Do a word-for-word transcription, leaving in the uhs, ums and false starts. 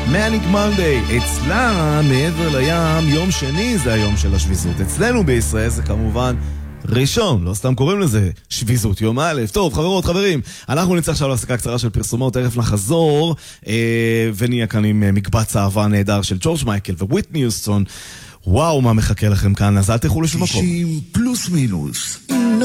מניק מונדיי, אצלה מעבר לים, יום שני זה היום של השביזות. אצלנו בישראל זה כמובן ראשון, לא סתם קוראים לזה שביזות, יום א'. טוב, חברות, חברים, אנחנו נצא עכשיו להפסקה קצרה של פרסומות, תכף נחזור, אה, ונהיה כאן עם מקבץ האהבה נהדר של ג'ורג' מייקל וויטני יוסטון. וואו, מה מחכה לכם כאן, אז אל תלכו לשום מקום. תשעים פלוס מינוס.